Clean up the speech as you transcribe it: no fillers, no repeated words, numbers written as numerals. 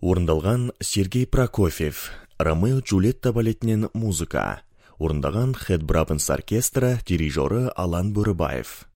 Орындалған Сергей Прокофьев, Ромео Джульетта балетінен музыка. Орындаған Хэд Брабенс оркестрі, дирижері Алан Бөрібаев.